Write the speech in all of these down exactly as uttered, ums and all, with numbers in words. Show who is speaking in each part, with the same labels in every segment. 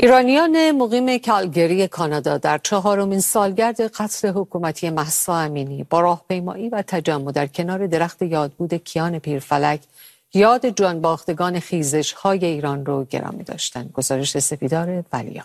Speaker 1: ایرانیان مقیم کالگری کانادا در چهارمین سالگرد قتل حکومتی مهسا امینی با راهپیمایی و تجمع در کنار درخت یادبود کیان پیرفلک یاد جانباختگان خیزش‌های ایران رو گرامی داشتند. گزارش سپیدار ولیان.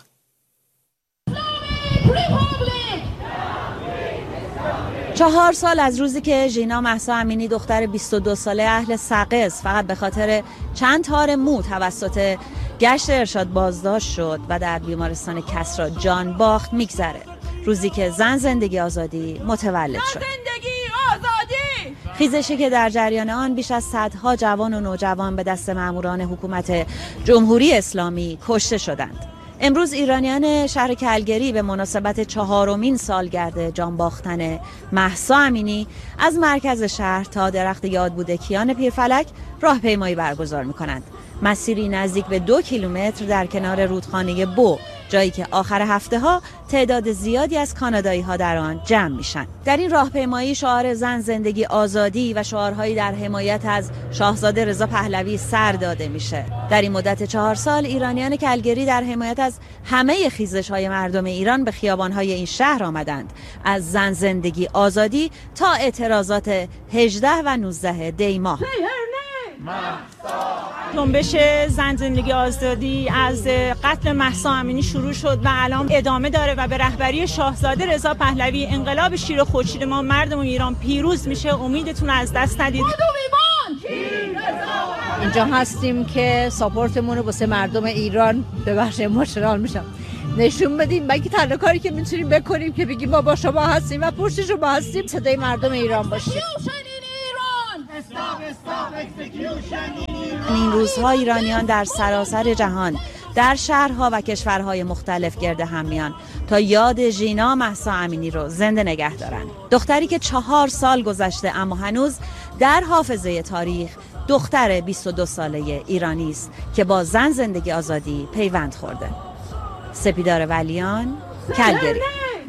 Speaker 2: چهار سال از روزی که ژینا مهسا امینی دختر بیست و دو ساله اهل سقز فقط به خاطر چند تار مو توسط گشت ارشاد بازداشت شد و در بیمارستان کسری جان باخت میگذره. روزی که زن زندگی آزادی متولد شد.
Speaker 3: زندگی آزادی!
Speaker 2: خیزشی که در جریان آن بیش از صدها جوان و نوجوان به دست ماموران حکومت جمهوری اسلامی کشته شدند. امروز ایرانیان شهر کالگری به مناسبت چهارمین سالگرد جان باختن مهسا امینی از مرکز شهر تا درخت یادبود کیان پیرفلک راهپیمایی برگزار می‌کنند. مسیری نزدیک به دو کیلومتر در کنار رودخانه بو، جایی که آخر هفته ها تعداد زیادی از کانادایی ها در آن جمع میشن. در این راهپیمایی شعار زن زندگی آزادی و شعارهایی در حمایت از شاهزاده رضا پهلوی سر داده میشه. در این مدت چهار سال ایرانیان کالگری در حمایت از همه خیزش‌های مردم ایران به خیابان‌های این شهر آمدند، از زن زندگی آزادی تا اعتراضات هجده و نوزده دی ماه.
Speaker 3: جنبش زن زندگی آزادی از قتل مهسا امینی شروع شد و الان ادامه داره و به رهبری شاهزاده رضا پهلوی انقلاب شیر خورشید ما مردم ایران پیروز میشه. امیدتون از دست ندید.
Speaker 4: اینجا هستیم که ساپورتمون رو واسه مردم ایران به بخش ایموشنال میشم نشون بدیم. مگه تنها کاری که میتونیم بکنیم که بگیم ما با شما هستیم و پشت شما هستیم، صدای مردم ایران باشیم.
Speaker 2: این روزها ایرانیان در سراسر جهان در شهرها و کشورهای مختلف گرد هم میان تا یاد ژینا مهسا امینی رو زنده نگه دارن. دختری که چهار سال گذشته اما هنوز در حافظه تاریخ دختر بیست و دو ساله ایرانی است که با زن زندگی آزادی پیوند خورده. سپیدار ولیان، کالگری.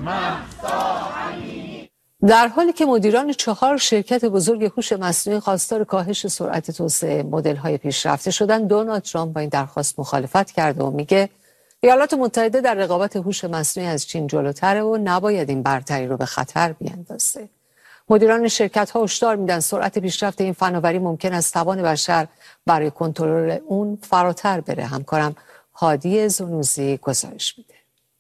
Speaker 1: در حالی که مدیران چهار شرکت بزرگ هوش مصنوعی خواستار کاهش سرعت توسعه مدل‌های پیشرفته شدن، دونالد ترامپ با این درخواست مخالفت کرده و میگه ایالات متحده در رقابت هوش مصنوعی از چین جلوتره و نباید این برتری رو به خطر بیاندازه. مدیران شرکت‌ها هشدار میدن سرعت پیشرفت این فناوری ممکن است توان بشر برای کنترل اون فراتر بره. همکارم هادی زنوزی گزارش میده.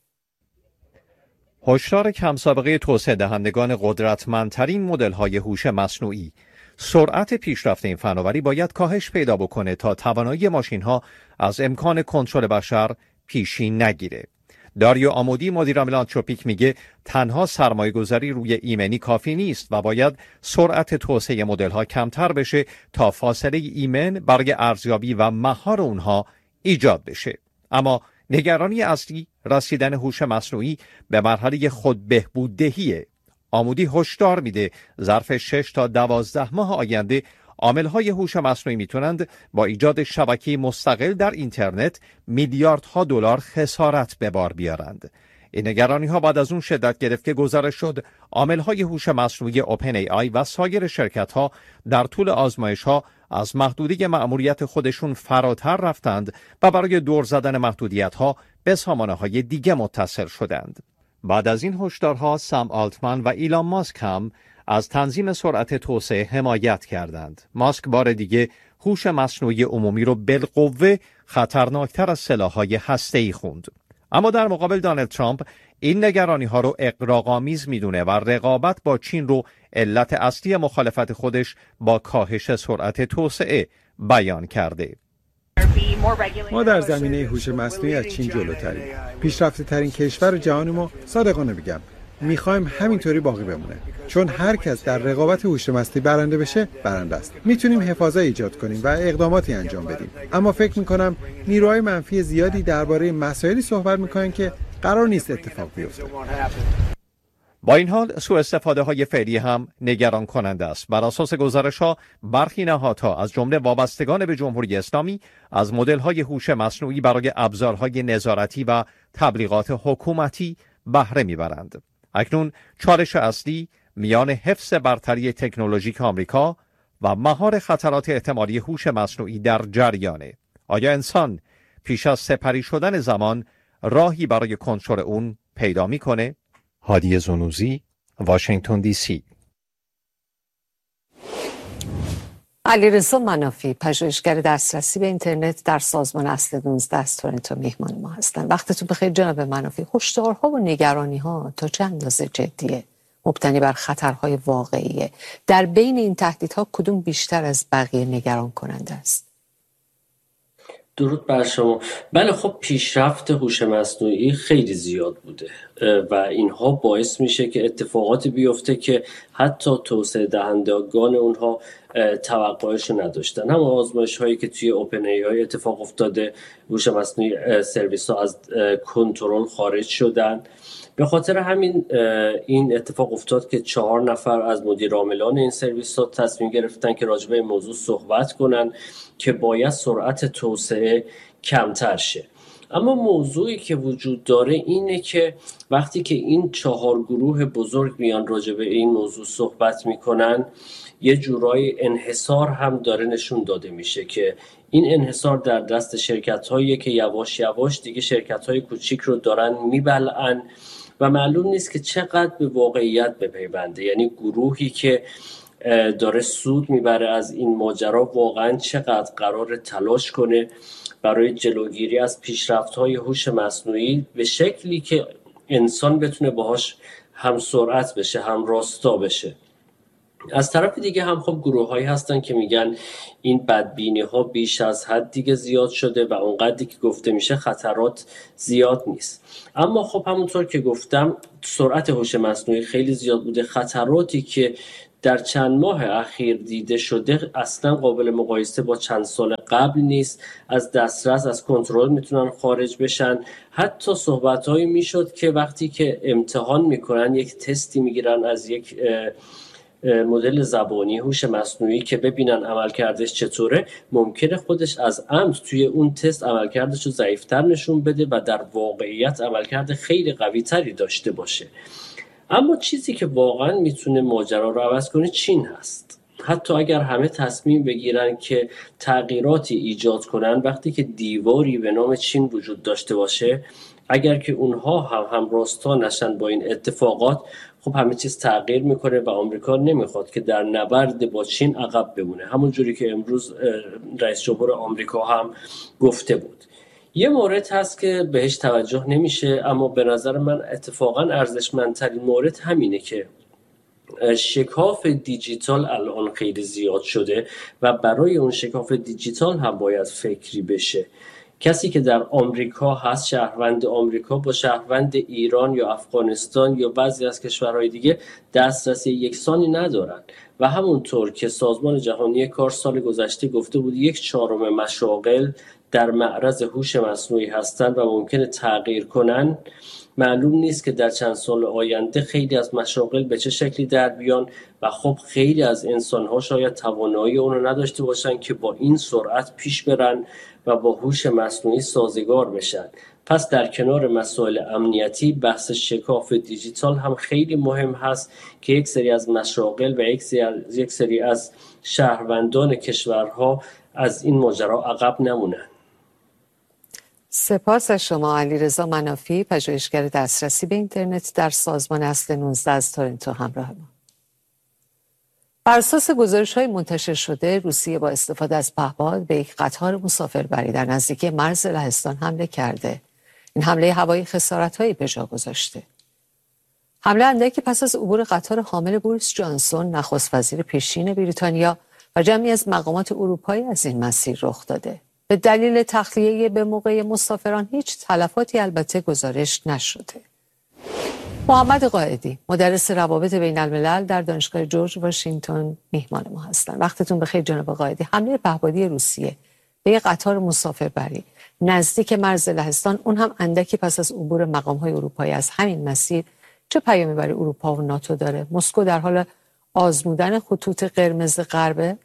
Speaker 5: هشدار کم سابقه توسعه دهندگان قدرتمندترین مدل‌های هوش مصنوعی. سرعت پیشرفت این فناوری باید کاهش پیدا بکنه تا توانایی ماشین‌ها از امکان کنترل بشر پیشی نگیره. داریو آمودی مدیر ملانتروپیک میگه تنها سرمایه‌گذاری روی ایمنی کافی نیست و باید سرعت توسعه مدل‌ها کمتر بشه تا فاصله ایمن برای ارزیابی و مهار اونها ایجاد بشه. اما نگرانی اصلی رسیدن هوش مصنوعی به مرحله خود بهبوددهیه. آمودی هشدار میده ظرف شش تا دوازده ماه آینده عامل‌های هوش مصنوعی میتونند با ایجاد شبکه مستقل در اینترنت میلیاردها دلار خسارت به بار بیارند. این نگرانی‌ها بعد از اون شدت گرفت که گزارش شد عامل‌های هوش مصنوعی اوپن ای آی و سایر شرکت‌ها در طول آزمایش‌ها از محدوده مأموریت خودشون فراتر رفتند و برای دور زدن محدودیت‌ها به سامانه‌های دیگه متصل شدند. بعد از این هشدارها سم آلتمن و ایلان ماسک هم از تنظیم سرعت توسعه حمایت کردند. ماسک بار دیگه هوش مصنوعی عمومی رو بالقوه خطرناکتر از سلاح‌های هسته‌ای خوند. اما در مقابل دونالد ترامپ این نگرانی‌ها رو اغراق‌آمیز میدونه و رقابت با چین رو علت اصلی مخالفت خودش با کاهش سرعت توسعه بیان کرده.
Speaker 6: ما در زمینه هوش مصنوعی از چین جلوتریم. پیشرفته ترین کشور جهان ما، صادقانه بگم، میخوایم همینطوری باقی بمونه. چون هر کس در رقابت هوش مصنوعی برنده بشه، برنده است. میتونیم حفاظت ایجاد کنیم و اقداماتی انجام بدیم. اما فکر میکنم نیروهای منفی زیادی درباره مسائلی صحبت میکنن که قرار نیست اتفاق بیفته.
Speaker 5: با این حال سوء استفاده های فعلی هم نگران کننده است. بر اساس گزارش ها برخی نهادها از جمله وابستگان به جمهوری اسلامی از مدل های هوش مصنوعی برای ابزارهای نظارتی و تبلیغات حکومتی بهره میبرند. اکنون چالش اصلی میان حفظ برتری تکنولوژیک آمریکا و مهار خطرات احتمالی هوش مصنوعی در جریانه. آیا انسان پیش از سپری شدن زمان راهی برای کنترل اون پیدا میکنه؟ هادی زنوزی، واشنگتن دی سی.
Speaker 1: علیرضا منافی، پژوهشگر دسترسی به اینترنت در سازمان اصل نوزده از تورنتو مهمان ما هستند. وقتتون بخیر جناب منافی. هشدارها و نگرانی‌ها تا چه اندازه جدیه؟ مبتنی بر خطرهای واقعیه. در بین این تهدیدها کدوم بیشتر از بقیه نگران کننده است؟
Speaker 7: درود بر شما. بله خب پیشرفت هوش مصنوعی خیلی زیاد بوده و اینها باعث میشه که اتفاقاتی بیفته که حتی توسعه دهندگان اونها توقعش نداشتن. هم آزمایش هایی که توی اوپن ای آی اتفاق افتاده، هوش مصنوعی سرویس ها از کنترل خارج شدن. به خاطر همین این اتفاق افتاد که چهار نفر از مدیر عاملان این سرویس ها تصمیم گرفتن که راجع به این موضوع صحبت کنن که باید سرعت توسعه کمتر شه. اما موضوعی که وجود داره اینه که وقتی که این چهار گروه بزرگ میان راجع به این موضوع صحبت میکنن، یه جورای انحصار هم داره نشون داده میشه که این انحصار در دست شرکت هایی که یواش یواش دیگه شرکت های کوچیک رو دارن میبلعن و معلوم نیست که چقدر به واقعیت بپیونده. یعنی گروهی که داره سود میبره از این ماجرا واقعا چقدر قرار تلاش کنه برای جلوگیری از پیشرفت‌های هوش مصنوعی به شکلی که انسان بتونه باهاش هم سرعت بشه هم راستا بشه. از طرف دیگه هم خب گروه‌هایی هستن که میگن این بدبینی‌ها بیش از حد دیگه زیاد شده و اونقدری که گفته میشه خطرات زیاد نیست. اما خب همونطور که گفتم سرعت هوش مصنوعی خیلی زیاد بوده. خطراتی که در چند ماه اخیر دیده شده اصلا قابل مقایسه با چند سال قبل نیست. از دسترس از کنترل میتونن خارج بشن. حتی صحبت‌هایی میشد که وقتی که امتحان میکنن یک تستی میگیرن از یک مدل زبانی هوش مصنوعی که ببینن عملکردش چطوره، ممکنه خودش از عمد توی اون تست عملکردش رو ضعیف‌تر نشون بده و در واقعیت عملکرد خیلی قوی‌تری داشته باشه. اما چیزی که واقعا میتونه ماجرا رو عوض کنه چین هست. حتی اگر همه تصمیم بگیرن که تغییراتی ایجاد کنن، وقتی که دیواری به نام چین وجود داشته باشه، اگر که اونها هم هم راستا نشن با این اتفاقات، خب همه چیز تغییر میکنه و آمریکا نمیخواد که در نبرد با چین عقب بمونه. همون جوری که امروز رئیس جمهور آمریکا هم گفته بود. یه مورد هست که بهش توجه نمیشه اما به نظر من اتفاقا ارزشمندترین مورد همینه که شکاف دیجیتال الان خیلی زیاد شده و برای اون شکاف دیجیتال هم باید فکری بشه. کسی که در آمریکا هست، شهروند آمریکا با شهروند ایران یا افغانستان یا بعضی از کشورهای دیگه دسترسی یکسانی ندارن و همونطور که سازمان جهانی کار سال گذشته گفته بود یک چهارم مشاغل در معرض هوش مصنوعی هستند و ممکنه تغییر کنن، معلوم نیست که در چند سال آینده خیلی از مشاغل به چه شکلی در بیان و خب خیلی از انسان‌ها شاید توانایی اون رو نداشته باشن که با این سرعت پیش برن و با هوش مصنوعی سازگار بشن. پس در کنار مسائل امنیتی بحث شکاف دیجیتال هم خیلی مهم هست که یک سری از مشاغل و یک سری از, یک سری از شهروندان کشورها از این ماجرا عقب نمونن.
Speaker 1: سپاس از شما علیرضا منافی، پژوهشگر دسترسی به اینترنت در سازمان اصل نوزده از تورنتو همراه ما. بر اساس گزارش‌های منتشر شده، روسیه با استفاده از پهپاد به یک قطار مسافربری در نزدیکی مرز لهستان حمله کرده. این حمله هوایی خسارت‌هایی به جا گذاشته. حمله اندکی پس از عبور قطار حامل بوریس جانسون، نخست وزیر پیشین بریتانیا و جمعی از مقامات اروپایی از این مسیر رخ داده. به دلیل تخلیه به موقع مسافران هیچ تلفاتی البته گزارش نشده. محمد قائدی، مدرس روابط بین الملل در دانشگاه جورج واشنگتن میهمان ما هستند. وقتتون بخیر جناب قائدی. حمله پهپادی روسیه به یک قطار مسافربری نزدیک مرز لهستان، اون هم اندکی پس از عبور مقام‌های اروپایی از همین مسیر، چه پیامی برای اروپا و ناتو داره؟ مسکو در حال آزمودن خطوط قرمز غربه؟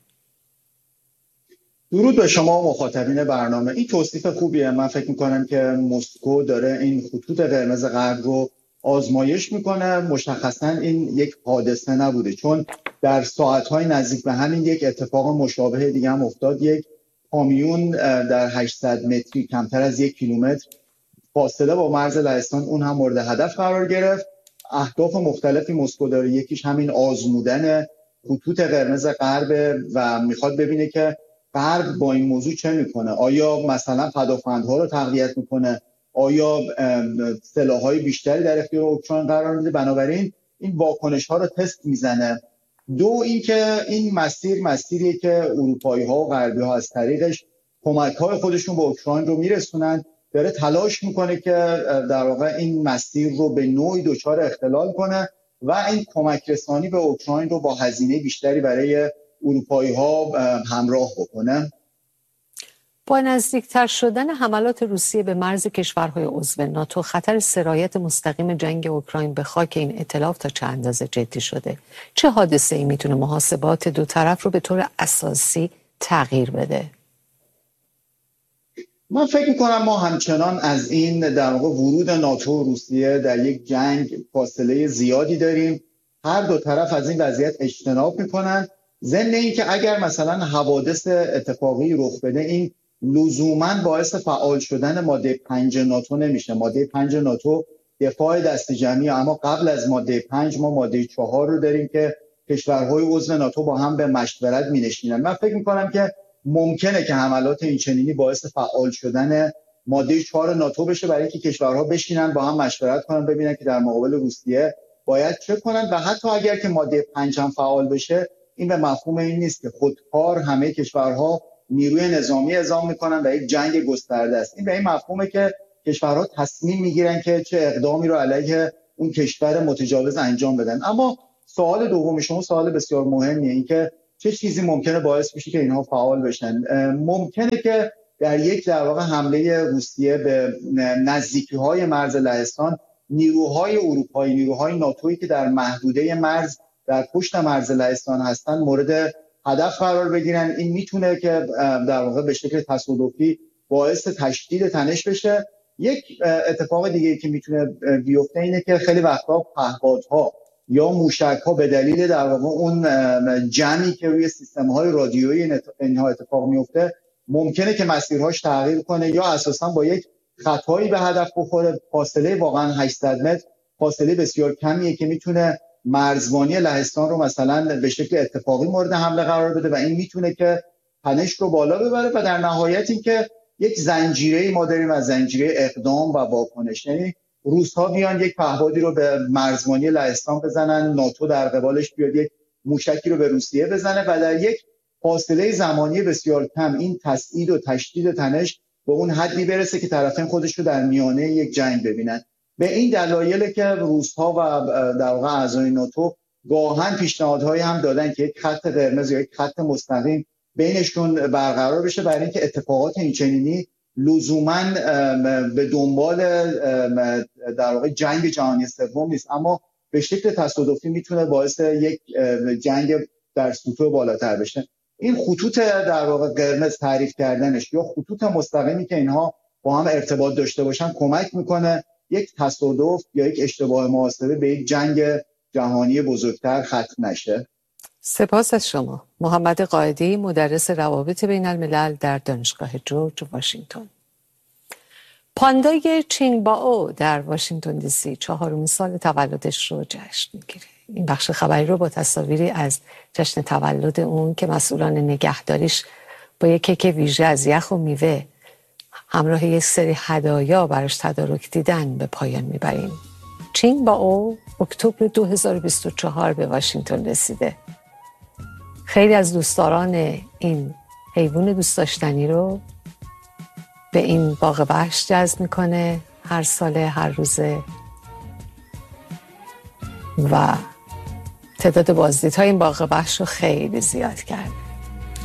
Speaker 8: درود به شما مخاطبین برنامه. این توصیف خوبیه. من فکر میکنم که مسکو داره این خطوط قرمز غرب رو آزمایش میکنه. مشخصا این یک حادثه نبوده، چون در ساعتهای نزدیک به همین یک اتفاق مشابه دیگه هم افتاد. یک کامیون در هشتصد متری، کمتر از یک کیلومتر، فاصله با مرز لهستان اون هم مورد هدف قرار گرفت. اهداف مختلفی مسکو داره، یکیش همین آزمودن خطوط قرمز غرب و میخواد ببینه که غرب با این موضوع چه میکنه. آیا مثلا پدافندها رو تقویت میکنه؟ آیا سلاح‌های بیشتری در اختیار اوکراین قرار میده؟ بنابراین این واکنش‌ها رو تست میزنه. دو اینکه این مسیر مسیریه که اروپایی‌ها و غربی‌ها از طریقش کمک‌های خودشون به اوکراین رو میرسونن، داره تلاش میکنه که در واقع این مسیر رو به نوعی دچار اختلال کنه و این کمک رسانی به اوکراین رو با هزینه بیشتری برای اروپایی‌ها همراه بکنه.
Speaker 1: با نزدیکتر شدن حملات روسیه به مرز کشورهای عضو ناتو، خطر سرایت مستقیم جنگ اوکراین به خاک این ائتلاف تا چه اندازه جدی شده؟ چه حادثه‌ای میتونه محاسبات دو طرف رو به طور اساسی تغییر بده؟
Speaker 8: من فکر میکنم ما همچنان از این در واقع ورود ناتو و روسیه در یک جنگ فاصله زیادی داریم. هر دو طرف از این وضعیت اجتناب میکنن، ضمن اینکه اگر مثلا حوادث اتفاقی رخ بده این لزوما باعث فعال شدن ماده پنج ناتو نمیشه. ماده پنج ناتو دفاع دست جمعی، اما قبل از ماده پنج ما ماده چهار رو داریم که کشورهای عضو ناتو با هم به مشورت مینشینن. من فکر میکنم که ممکنه که حملات این چنینی باعث فعال شدن ماده چهار ناتو بشه، برای اینکه کشورها بشینن با هم مشورت کنن ببینن که در مقابل روسیه باید چه کنن. و حتی اگر که ماده پنج هم فعال بشه، این به مفهوم این نیست که خودکار همه کشورها نیروی نظامی اعزام میکنن و یک جنگ گسترده است. این به این مفهومه که کشورها تصمیم میگیرن که چه اقدامی رو علیه اون کشور متجاوز انجام بدن. اما سوال دوم شما سوال بسیار مهمیه، این که چه چیزی ممکنه باعث بشه که اینها فعال بشن. ممکنه که در یک در واقع حمله روسیه به نزدیکی‌های مرز لهستان، نیروهای اروپایی، نیروهای ناتویی که در محدوده مرز در پشت مرز لهستان هستن مورد هدف قرار بگیرن. این میتونه که در واقع به شکل تصادفی باعث تشدید تنش بشه. یک اتفاق دیگه که میتونه بیفته اینه که خیلی وقتا پهپادها یا موشک‌ها به دلیل در واقع اون جمعی که روی سیستم‌های رادیویی اینها اتفاق میفته ممکنه که مسیرهاش تغییر کنه یا اساساً با یک خطایی به هدف بخوره. فاصله واقعاً هشتصد متر فاصله بسیار کمیه که میتونه مرزبانی لهستان رو مثلا به شکل اتفاقی مورد حمله قرار بده و این میتونه که تنش رو بالا ببره و در نهایت این که یک زنجیره‌ای ما داریم از زنجیره اقدام و واکنش، یعنی روس‌ها بیان یک پهپادی رو به مرزبانی لهستان بزنن، ناتو در قبالش بیاد یک موشکی رو به روسیه بزنه و در یک فاصله زمانی بسیار کم این تصعید و تشدید تنش به اون حدی برسه که طرفین خودش رو در میانه یک جنگ ببینن. به این دلایله که روس‌ها و در واقع اعضای ناتو گاهن پیشنهادهایی هم دادن که یک خط قرمز یا یک خط مستقیم بینشون برقرار بشه، برای اینکه اتفاقات اینچنینی لزوماً به دنبال در واقع جنگ جهانی سوم نیست، اما به شکل تصادفی میتونه باعث یک جنگ در سطوح بالاتر بشه. این خطوط در واقع قرمز تعریف کردنش یا خطوط مستقیمی که اینها با هم ارتباط داشته باشن کمک میکنه یک تصادف یا یک اشتباه محاسبه به یک جنگ جهانی بزرگتر ختم نشه.
Speaker 1: سپاس از شما. محمد قائدی، مدرس روابط بین الملل در دانشگاه جورج واشنگتن. پاندای چینگبائو در واشنگتن دی سی چهارمین سال تولدش رو جشن میگیره. این بخش خبری رو با تصاویری از جشن تولد اون که مسئولان نگهداریش با یک کیک ویژه از یخ و میوه همراه یک سری هدایا براش تدارک دیدن به پایان میبریم. چینگبائو اکتبر دو هزار و بیست و چهار به واشنگتن رسیده. خیلی از دوستداران این حیوان دوست داشتنی رو به این باغ وحش جذب میکنه هر ساله، هر روزه، و تعداد بازدیدهای این باغ وحش رو خیلی زیاد کرده.